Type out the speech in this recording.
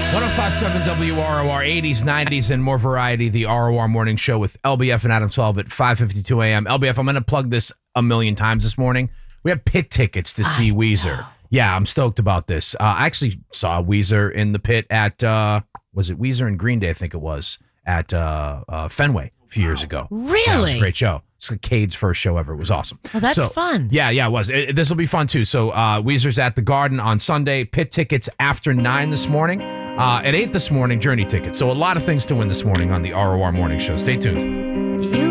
105.7 WROR, 80s, 90s, and more variety. The ROR Morning Show with LBF and Adam 12 at 5:52 a.m. LBF, I'm going to plug this a million times this morning. We have pit tickets to see Weezer. Yeah, I'm stoked about this. I actually saw Weezer in the pit at, was it Weezer and Green Day, I think it was, at Fenway a few years ago. Really? Yeah, it was a great show. It's Cade's first show ever. It was awesome. Oh, that's fun. Yeah, it was. This will be fun, too. So Weezer's at the Garden on Sunday. Pit tickets after 9 this morning. At 8 this morning, Journey tickets. So a lot of things to win this morning on the ROR Morning Show. Stay tuned.